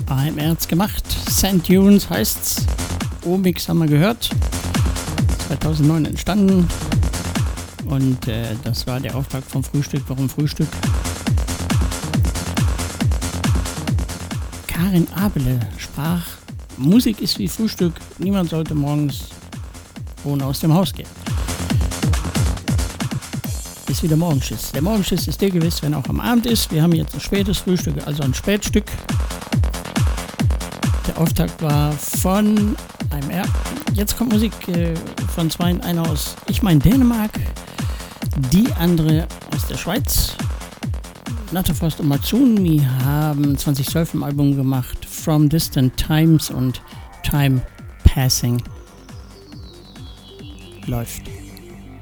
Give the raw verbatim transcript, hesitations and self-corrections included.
A M R gemacht. Sand Dunes heißt's. O-Mix haben wir gehört. zweitausendneun entstanden. Und äh, das war der Auftrag vom Frühstück. Warum Frühstück? Karin Abele sprach, Musik ist wie Frühstück. Niemand sollte morgens ohne aus dem Haus gehen. Ist wieder Morgenschiss. Der Morgenschiss ist dir gewiss, wenn auch am Abend ist. Wir haben jetzt ein spätes Frühstück, also ein Spätstück. Der Auftakt war von A M R. Jetzt kommt Musik äh, von zwei, einer aus, ich meine Dänemark, die andere aus der Schweiz. Natterfrost und Matsumi haben zwanzig zwölf ein Album gemacht, From Distant Times, und Time Passing läuft.